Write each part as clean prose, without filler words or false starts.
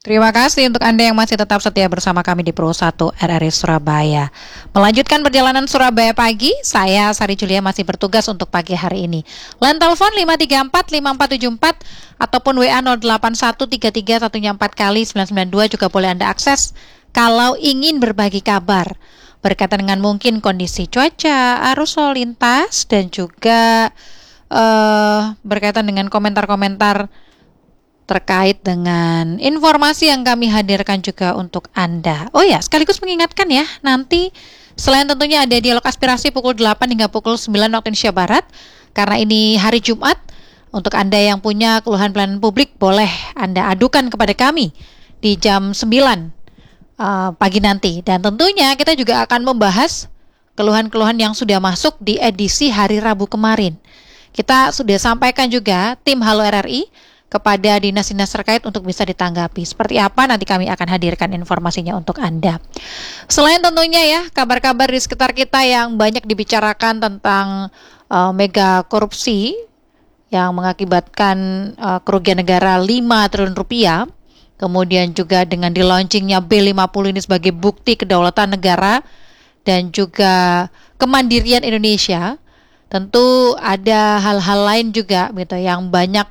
Terima kasih untuk Anda yang masih tetap setia bersama kami di Pro 1 RRI Surabaya. Melanjutkan perjalanan Surabaya pagi, saya Sari Julia masih bertugas untuk pagi hari ini. Line telepon 5345474 ataupun WA 0813314 kali 992 juga boleh Anda akses kalau ingin berbagi kabar berkaitan dengan mungkin kondisi cuaca, arus lalu lintas, dan juga berkaitan dengan komentar-komentar terkait dengan informasi yang kami hadirkan juga untuk Anda. Oh ya, sekaligus mengingatkan ya, nanti selain tentunya ada dialog aspirasi pukul 8 hingga pukul 9 waktu Indonesia Barat, karena ini hari Jumat, untuk Anda yang punya keluhan pelayanan publik, boleh Anda adukan kepada kami di jam 9 pagi nanti. Dan tentunya kita juga akan membahas keluhan-keluhan yang sudah masuk di edisi hari Rabu kemarin. Kita sudah sampaikan juga tim Halo RRI kepada dinas-dinas terkait untuk bisa ditanggapi. Seperti apa nanti kami akan hadirkan informasinya untuk Anda. Selain tentunya ya kabar-kabar di sekitar kita yang banyak dibicarakan tentang mega korupsi yang mengakibatkan kerugian negara 5 triliun rupiah, kemudian juga dengan di-launchingnya B50 ini sebagai bukti kedaulatan negara dan juga kemandirian Indonesia, tentu ada hal-hal lain juga gitu yang banyak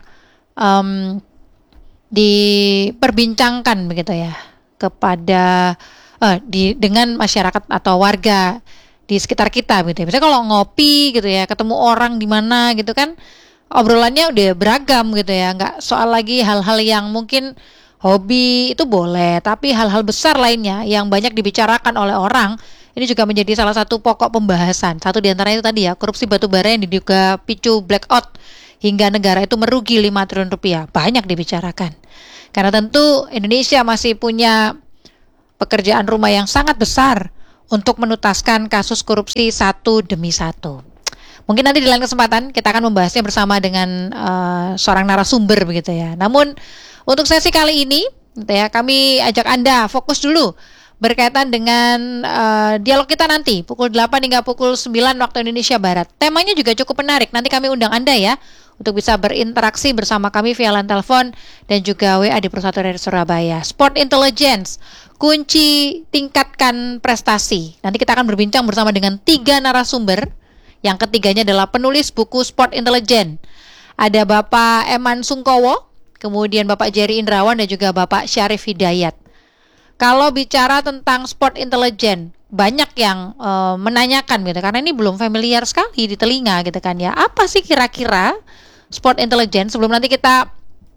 diperbincangkan begitu ya kepada dengan masyarakat atau warga di sekitar kita gitu ya. Misalnya kalau ngopi gitu ya, ketemu orang di mana gitu kan, obrolannya udah beragam gitu ya, nggak soal lagi hal-hal yang mungkin hobi itu boleh, tapi hal-hal besar lainnya yang banyak dibicarakan oleh orang ini juga menjadi salah satu pokok pembahasan. Satu di antaranya itu tadi ya, korupsi batubara yang diduga picu blackout hingga negara itu merugi 5 triliun rupiah. Banyak dibicarakan. Karena tentu Indonesia masih punya pekerjaan rumah yang sangat besar untuk menuntaskan kasus korupsi satu demi satu. Mungkin nanti di lain kesempatan kita akan membahasnya bersama dengan seorang narasumber begitu ya. Namun untuk sesi kali ini gitu ya, kami ajak Anda fokus dulu berkaitan dengan dialog kita nanti pukul 8 hingga pukul 9 waktu Indonesia Barat. Temanya juga cukup menarik. Nanti kami undang Anda ya untuk bisa berinteraksi bersama kami via line telepon dan juga WA di Pro 1 RRI Surabaya. Sport Intelligence, kunci tingkatkan prestasi. Nanti kita akan berbincang bersama dengan 3 narasumber. Yang ketiganya adalah penulis buku Sport Intelligence. Ada Bapak Eman Sungkowo, kemudian Bapak Jerry Indrawan dan juga Bapak Syarif Hidayat. Kalau bicara tentang Sport Intelligence, banyak yang menanyakan gitu, karena ini belum familiar sekali di telinga gitu kan ya. Apa sih kira-kira Sport Intelligence? Sebelum nanti kita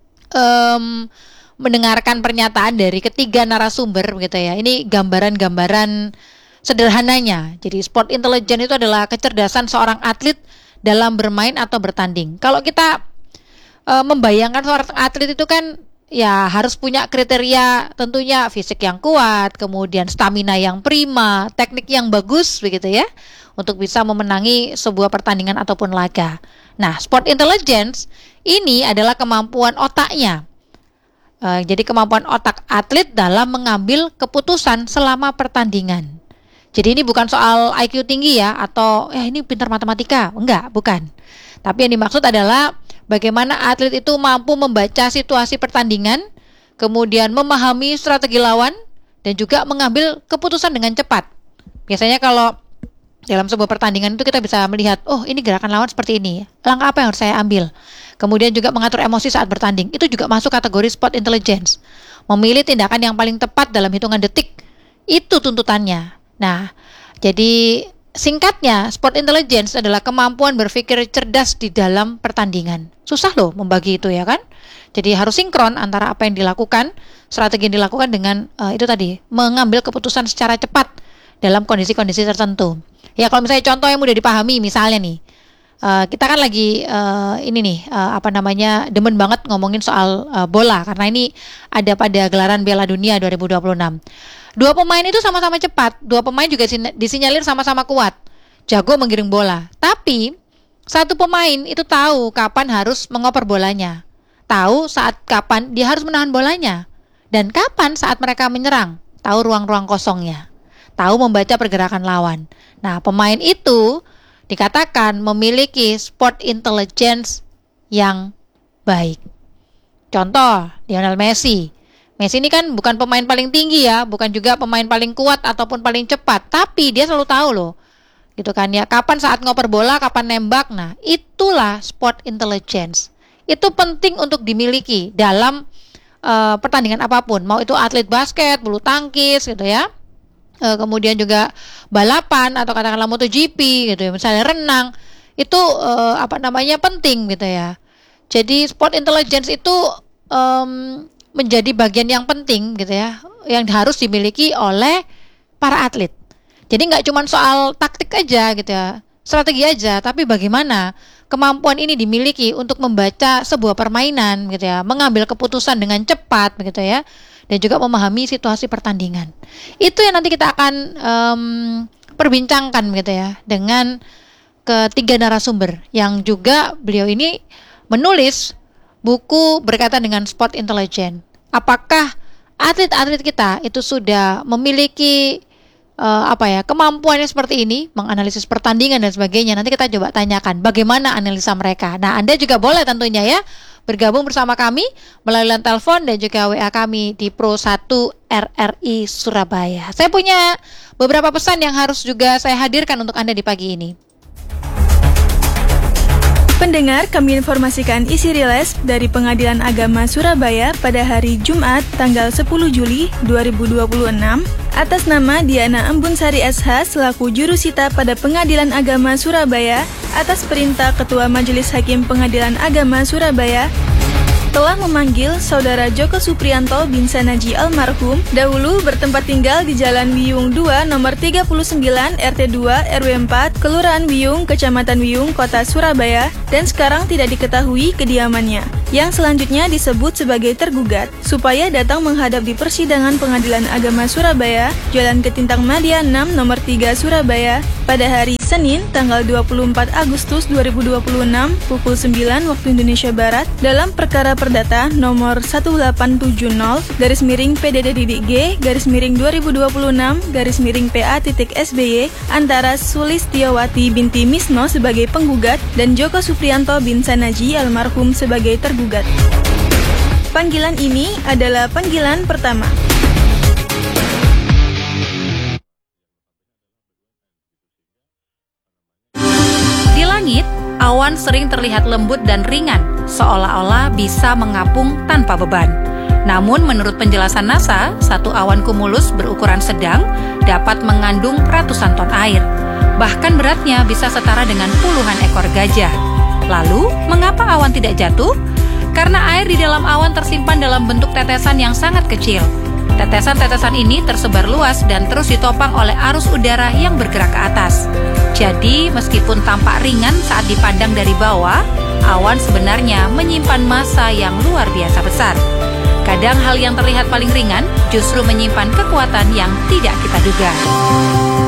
mendengarkan pernyataan dari ketiga narasumber gitu ya. Ini gambaran-gambaran sederhananya. Jadi Sport Intelligence itu adalah kecerdasan seorang atlet dalam bermain atau bertanding. Kalau kita membayangkan seorang atlet itu kan ya harus punya kriteria, tentunya fisik yang kuat, kemudian stamina yang prima, teknik yang bagus begitu ya, untuk bisa memenangi sebuah pertandingan ataupun laga. Nah, Sport Intelligence ini adalah kemampuan otaknya. Jadi kemampuan otak atlet dalam mengambil keputusan selama pertandingan. Jadi ini bukan soal IQ tinggi ya, atau ini pintar matematika, enggak, bukan. Tapi yang dimaksud adalah bagaimana atlet itu mampu membaca situasi pertandingan, kemudian memahami strategi lawan, dan juga mengambil keputusan dengan cepat. Biasanya kalau dalam sebuah pertandingan itu kita bisa melihat, ini gerakan lawan seperti ini, langkah apa yang harus saya ambil. Kemudian juga mengatur emosi saat bertanding, itu juga masuk kategori Sport Intelligence. Memilih tindakan yang paling tepat dalam hitungan detik, itu tuntutannya. Nah, jadi singkatnya, Sport Intelligence adalah kemampuan berpikir cerdas di dalam pertandingan. Susah loh membagi itu ya kan. Jadi harus sinkron antara apa yang dilakukan, strategi yang dilakukan dengan itu tadi, mengambil keputusan secara cepat dalam kondisi-kondisi tertentu. Ya kalau misalnya contoh yang mudah dipahami, misalnya nih, kita kan lagi demen banget ngomongin soal bola, karena ini ada pada gelaran Piala Dunia 2026. Dua pemain itu sama-sama cepat, dua pemain juga disinyalir sama-sama kuat, jago menggiring bola. Tapi satu pemain itu tahu kapan harus mengoper bolanya, tahu saat kapan dia harus menahan bolanya, dan kapan saat mereka menyerang, tahu ruang-ruang kosongnya, tahu membaca pergerakan lawan. Nah, pemain itu dikatakan memiliki sport intelligence yang baik. Contoh, Lionel Messi Messi ini kan bukan pemain paling tinggi ya, bukan juga pemain paling kuat ataupun paling cepat, tapi dia selalu tahu loh, gitu kan ya, kapan saat ngoper bola, kapan nembak. Nah, itulah sport intelligence. Itu penting untuk dimiliki dalam pertandingan apapun, mau itu atlet basket, bulu tangkis gitu ya. Kemudian juga balapan atau katakanlah MotoGP gitu ya, misalnya renang, itu penting gitu ya. Jadi sport intelligence itu menjadi bagian yang penting gitu ya, yang harus dimiliki oleh para atlet. Jadi nggak cuma soal taktik aja gitu ya, strategi aja, tapi bagaimana kemampuan ini dimiliki untuk membaca sebuah permainan gitu ya, mengambil keputusan dengan cepat begitu ya, dan juga memahami situasi pertandingan. Itu yang nanti kita akan perbincangkan gitu ya dengan ketiga narasumber yang juga beliau ini menulis buku berkaitan dengan sport intelligence. Apakah atlet-atlet kita itu sudah memiliki kemampuannya seperti ini, menganalisis pertandingan dan sebagainya. Nanti kita coba tanyakan bagaimana analisa mereka. Nah, Anda juga boleh tentunya ya bergabung bersama kami melalui line telepon dan juga WA kami di Pro 1 RRI Surabaya. Saya punya beberapa pesan yang harus juga saya hadirkan untuk Anda di pagi ini. Pendengar, kami informasikan isi rilis dari Pengadilan Agama Surabaya pada hari Jumat tanggal 10 Juli 2026 atas nama Diana Embunsari SH selaku jurusita pada Pengadilan Agama Surabaya atas perintah Ketua Majelis Hakim Pengadilan Agama Surabaya telah memanggil Saudara Joko Supriyanto bin Sanaji almarhum, dahulu bertempat tinggal di Jalan Wiyung 2 nomor 39 RT 2 RW 4 Kelurahan Wiyung, Kecamatan Wiyung, Kota Surabaya, dan sekarang tidak diketahui kediamannya, yang selanjutnya disebut sebagai tergugat, supaya datang menghadap di persidangan Pengadilan Agama Surabaya, Jalan Ketintang Madia 6 nomor 3 Surabaya, pada hari Senin tanggal 24 Agustus 2026 pukul 9 waktu Indonesia Barat dalam perkara perdata nomor 1870-PDDG-2026-PA.SBY antara Sulistiowati binti Misno sebagai penggugat dan Joko Supriyanto bin Sanaji almarhum sebagai tergugat. Panggilan ini adalah panggilan pertama. Langit, awan sering terlihat lembut dan ringan, seolah-olah bisa mengapung tanpa beban. Namun menurut penjelasan NASA, satu awan kumulus berukuran sedang dapat mengandung ratusan ton air. Bahkan beratnya bisa setara dengan puluhan ekor gajah. Lalu, mengapa awan tidak jatuh? Karena air di dalam awan tersimpan dalam bentuk tetesan yang sangat kecil. Tetesan-tetesan ini tersebar luas dan terus ditopang oleh arus udara yang bergerak ke atas. Jadi, meskipun tampak ringan saat dipandang dari bawah, awan sebenarnya menyimpan massa yang luar biasa besar. Kadang hal yang terlihat paling ringan justru menyimpan kekuatan yang tidak kita duga.